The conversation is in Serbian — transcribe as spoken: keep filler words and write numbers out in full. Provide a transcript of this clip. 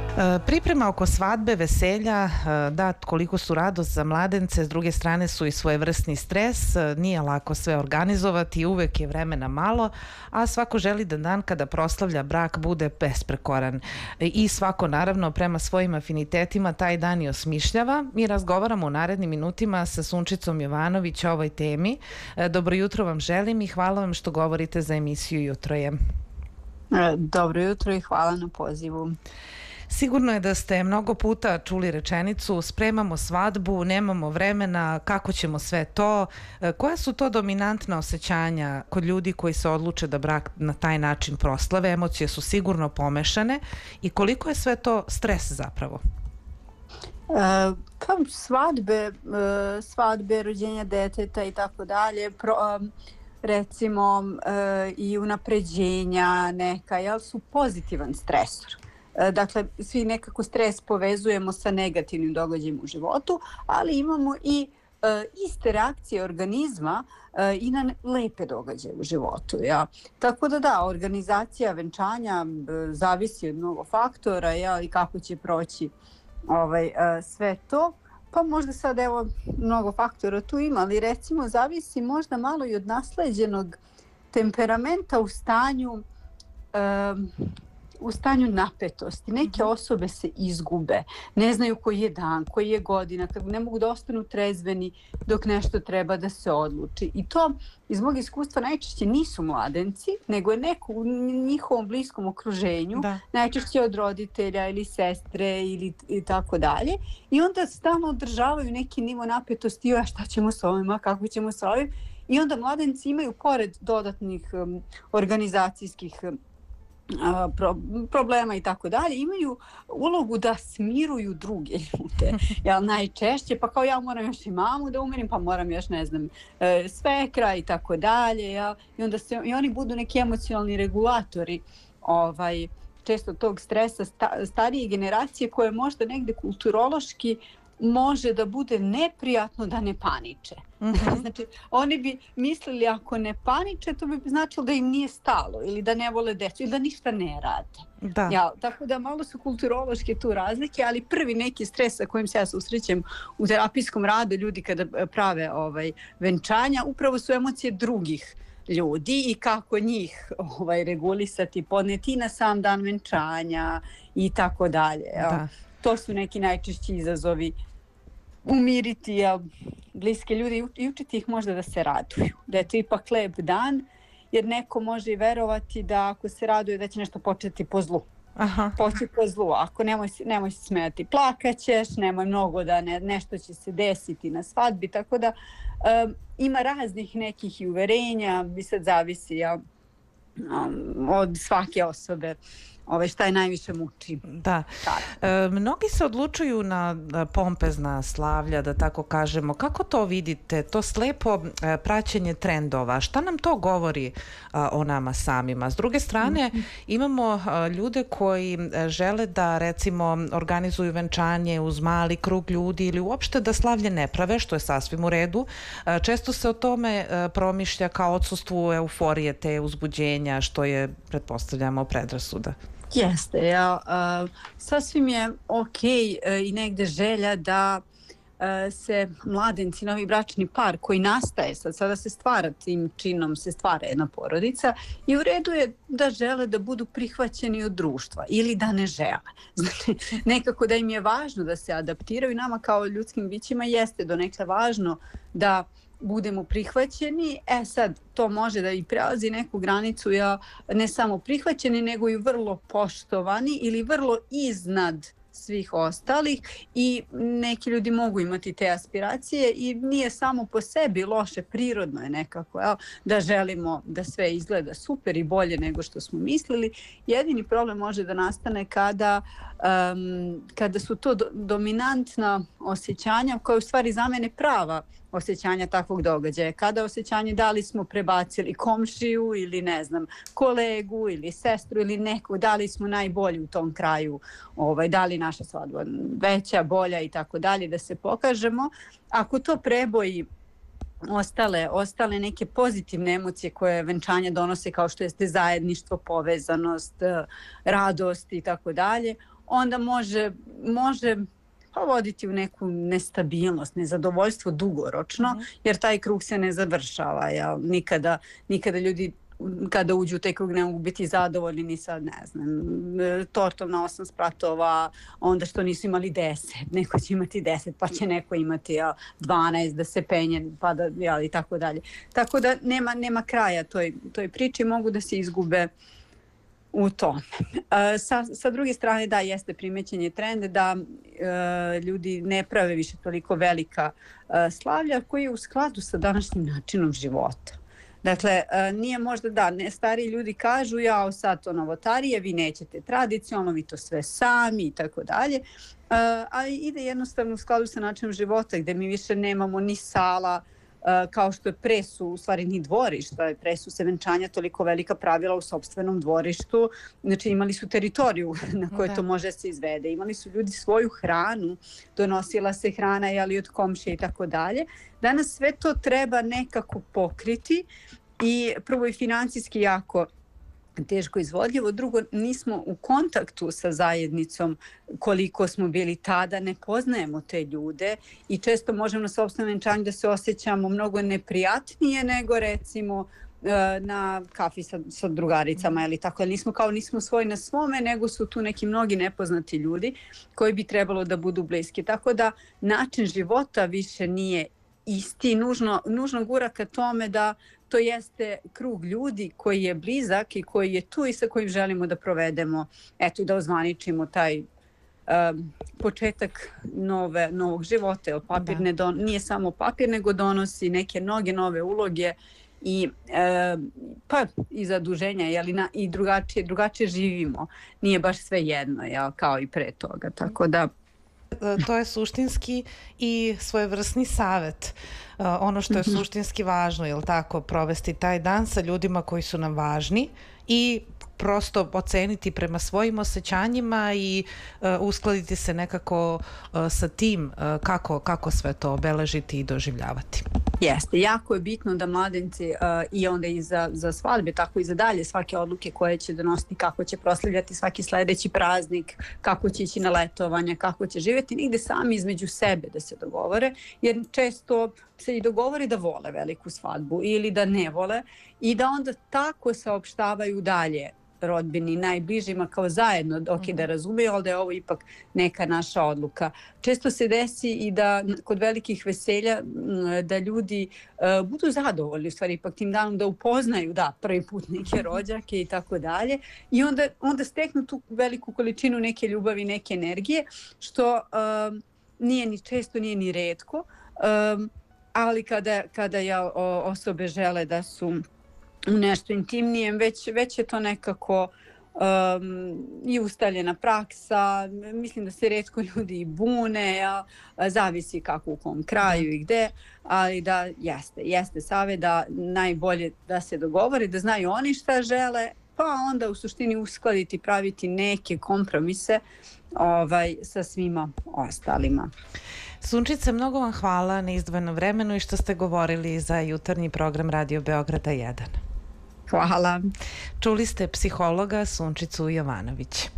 Priprema oko svadbe, veselja, da, koliko su radost za mladence, s druge strane su i svojevrsni stres, nije lako sve organizovati, uvek je vremena malo, a svako želi da dan kada proslavlja brak bude besprekoran. I svako naravno prema svojim afinitetima taj dan i osmišljava. Mi razgovaramo u narednim minutima sa Sunčicom Jovanović o ovoj temi. Dobro jutro vam želim i hvala vam što govorite za emisiju Jutro je. Dobro jutro i hvala na pozivu. Sigurno je da ste mnogo puta čuli rečenicu spremamo svadbu, nemamo vremena, kako ćemo sve to. Koja su to dominantna osjećanja kod ljudi koji se odluče da brak na taj način proslave? Emocije su sigurno pomešane i koliko je sve to stres zapravo? E, pa svadbe, svadbe, rođenja deteta i tako dalje, recimo e, i unapređenja neka, jel su pozitivan stresor. Dakle, svi nekako stres povezujemo sa negativnim događajima u životu, ali imamo i e, iste reakcije organizma e, i na lepe događaje u životu. Ja. Tako da da, organizacija venčanja e, zavisi od mnogo faktora, ja, i kako će proći ovaj, e, sve to. Pa možda sad evo mnogo faktora tu ima, ali recimo zavisi možda malo i od nasleđenog temperamenta u stanju e, u stanju napetosti. Neke osobe se izgube, ne znaju koji je dan, koji je godina, kad ne mogu da ostanu trezveni dok nešto treba da se odluči. I to iz mog iskustva najčešće nisu mladenci, nego je neko u njihovom bliskom okruženju, da. Najčešće od roditelja ili sestre ili i tako dalje. I onda stalno održavaju neki nivo napetosti, a šta ćemo s ovim, a kako ćemo s ovim. I onda mladenci imaju pored dodatnih um, organizacijskih um, Pro, problema i tako dalje, imaju ulogu da smiruju druge ljude. Ja, najčešće, pa kao ja moram još i mamu da umirim, pa moram još, ne znam, svekra i tako dalje. Ja, i onda se, i oni budu neki emocionalni regulatori ovaj, često tog stresa sta, starije generacije koje možda negde kulturološki može da bude neprijatno da ne paniče. Mm-hmm. Znači, oni bi mislili ako ne paniče, to bi značilo da im nije stalo ili da ne vole decu ili da ništa ne rade. Da. Ja, tako da malo su kulturološke tu razlike, ali prvi neki stres sa kojim se ja susrećem u terapijskom radu ljudi kada prave ovaj, venčanja, upravo su emocije drugih ljudi i kako njih ovaj, regulisati, podneti na sam dan venčanja i tako dalje. Ja. To su neki najčešći izazovi. Umiriti ja, bliske ljudi i učiti ih možda da se raduju. Da je to ipak lep dan, jer neko može i verovati da ako se raduje da će nešto početi po zlu. Aha. Poći po zlu. Ako nemoj, nemoj se smijati, plakaćeš, nemoj mnogo da ne, nešto će se desiti na svadbi. Tako da um, ima raznih nekih i uverenja, bi sad zavisi ja, um, od svake osobe. Ove šta je najviše muči. Da. E, mnogi se odlučuju na pompezna slavlja, da tako kažemo. Kako to vidite? To slepo e, praćenje trendova. Šta nam to govori a, o nama samima? S druge strane, mm-hmm. imamo a, ljude koji žele da, recimo, organizuju venčanje uz mali krug ljudi ili uopšte da slavlje ne prave, što je sasvim u redu. A, često se o tome a, promišlja kao odsustvu euforije, te uzbuđenja, što je, pretpostavljamo, predrasuda. Jeste, ja, uh, sasvim je ok uh, i negde želja da uh, se mladenci, novi bračni par koji nastaje, sad sada se stvara tim činom, se stvara jedna porodica i u redu je da žele da budu prihvaćeni od društva ili da ne žele. Znači, nekako da im je važno da se adaptiraju, nama kao ljudskim bićima jeste donekle važno da budemo prihvaćeni, e sad to može da i prelazi neku granicu, ja ne samo prihvaćeni nego i vrlo poštovani ili vrlo iznad svih ostalih i neki ljudi mogu imati te aspiracije i nije samo po sebi loše, prirodno je nekako evo, da želimo da sve izgleda super i bolje nego što smo mislili. Jedini problem može da nastane kada, um, kada su to do, dominantna osjećanja koja u stvari za mene prava osjećanja takvog događaja. Kada osjećanje da li smo prebacili komšiju ili ne znam kolegu ili sestru ili neko, da li smo najbolji u tom kraju, ovaj, da li naša svadba veća, bolja i tako dalje, da se pokažemo. Ako to preboji ostale, ostale neke pozitivne emocije koje venčanja donose, kao što jeste zajedništvo, povezanost, radost i tako dalje, onda može, može voditi u neku nestabilnost, nezadovoljstvo dugoročno, mm-hmm. jer taj krug se ne završava. Ja, nikada, nikada ljudi kada uđu u taj krug ne mogu biti zadovoljni ni sa, ne znam, tortom na osam spratova, onda što nisu imali deset, neko će imati deset, pa će neko imati ja, dvanaest da se penje, pa da, ja, i tako dalje. Tako da nema, nema kraja toj, toj priči, mogu da se izgube u tome. Sa, sa druge strane, da, jeste primećenje trende da e, ljudi ne prave više toliko velika e, slavlja koji je u skladu sa današnjim načinom života. Dakle, nije možda da, ne, stari ljudi kažu ja sad to novotarije, vi nećete tradicionalno, vi to sve sami i tako dalje, ali ide jednostavno u skladu sa načinom života gdje mi više nemamo ni sala, kao što je pre su, u stvari ni dvorišta, pre su se venčanja toliko velika pravila u sopstvenom dvorištu, znači imali su teritoriju na kojoj to može se izvede, imali su ljudi svoju hranu, donosila se hrana jeli, od komšije i tako dalje. Danas sve to treba nekako pokriti i prvo i financijski jako teško izvodljivo, drugo nismo u kontaktu sa zajednicom koliko smo bili tada, ne poznajemo te ljude i često možemo na sopstvenom venčanju da se osjećamo mnogo neprijatnije nego recimo na kafi sa, sa drugaricama ili tako, ali nismo kao nismo svoji na svome, nego su tu neki mnogi nepoznati ljudi koji bi trebalo da budu bliski. Tako da način života više nije isti, nužno, nužno gura ka tome da to jeste krug ljudi koji je blizak i koji je tu i sa kojim želimo da provedemo, eto i da ozvaničimo taj um, početak nove, novog života. Jer papir ne don, nije samo papir, nego donosi neke mnoge nove uloge i e, pa i zaduženja, jeli, na, i drugačije, drugačije živimo. Nije baš sve jedno, jel, kao i pre toga. Tako da to je suštinski i svojevrsni savet. Uh, ono što je mm-hmm. suštinski važno, je li tako, provesti taj dan sa ljudima koji su nam važni i prosto oceniti prema svojim osjećanjima i uh, uskladiti se nekako uh, sa tim uh, kako, kako sve to obeležiti i doživljavati. Jeste, jako je bitno da mladenci uh, i onda i za, za svadbe, tako i za dalje svake odluke koje će donositi, kako će proslavljati svaki sledeći praznik, kako će ići na letovanja, kako će živjeti, nigde sami između sebe da se dogovore, jer često se i dogovore da vole veliku svadbu ili da ne vole i da onda tako saopštavaju dalje rodbini, najbližima kao zajedno, ok, da razumeju, ali da je ovo ipak neka naša odluka. Često se desi i da kod velikih veselja da ljudi uh, budu zadovoljni, u stvari ipak tim danom da upoznaju, da, prvi put neke rođake i tako dalje i onda, onda steknu tu veliku količinu neke ljubavi, neke energije, što uh, nije ni često, nije ni retko, um, ali kada, kada ja, o, osobe žele da su u nešto intimnijem, već, već je to nekako um, i ustaljena praksa. Mislim da se retko ljudi i bune, a, a zavisi kako u kom kraju i gde, ali da jeste, jeste savjet da najbolje da se dogovore, da znaju oni šta žele, pa onda u suštini uskladiti, praviti neke kompromise ovaj, sa svima ostalima. Sunčice, mnogo vam hvala na izdvojenom vremenu i što ste govorili za jutarnji program Radio Beograda jedan. Hvala. Čuli ste psihologa Sunčicu Jovanović.